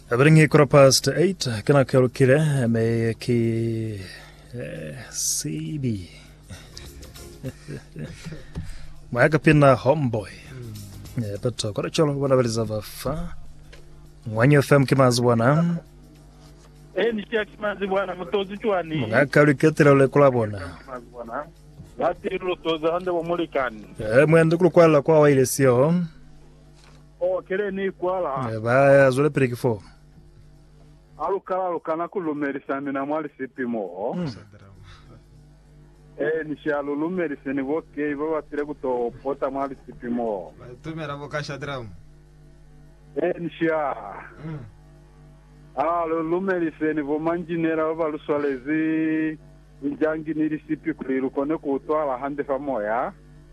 Bringi 8:15 kana kalukire me ki CB Mwaka pina homeboy but kwa cholo wana baliza vafa Mwanyo FM kimazi bwana Nishia kimazi bwana mutozi chwani Mwaka uliketira ule kula bwana Lati rutoza hande wa mulikani Mwende kulukwala kwa waile sio kere ni kwala Baya zule piriki fo Alukana kulumerisani na mwali sipimo nishia lulumerisani woke ibo batire kutopota mwali sipimo Tumera bokasha dramu nishia lulumerisani vomanjinera baluswalezi injangi nirisipi kulirukone kutwala hande famoya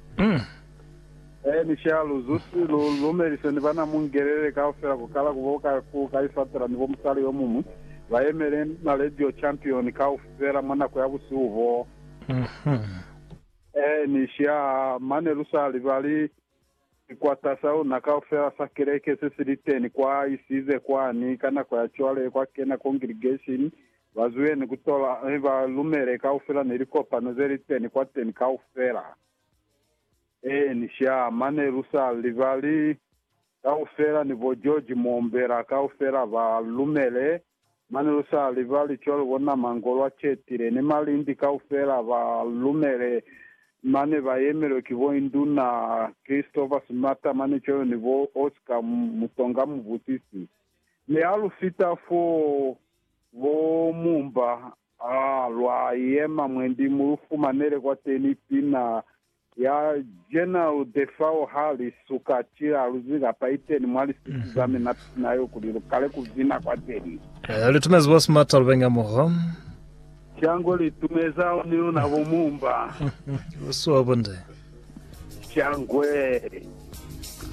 nishia luzusi lulumerisani bana mungerere kaufera kukala kuboka kukaifatira nibo mutali yomumu vaemere na radio champion kaufera mwana kwa busuvo nishia mane lusali bali kwa tasau na kaufera sakereke sesiriten kwa isize kwa ni kana kwa chwale kwa kena congregation wazuye ni kutola eva lumere kaufera nilikopa nozeriten kwa ten kaufera nishia mane lusali bali kaufera ni bo George Mombera kaufera va lumele mane lusali bali cholo wona mangolo chetire ni malindi kaufera va lumele mane va yemero kivo induna Christopher Smata mane cholo ni vo Oscar Mutonga mvutisi ni alufita fo vo mumba lwa yema mwendi murufu manere kwa teni pina ya General Defao hali sukachira aluziga paite ni mwali sikizame na yo kuliro kale kuzina kwa teni litumezi wa smart albenga moho chango litumeza ni una vumumba usuwa bonde changwe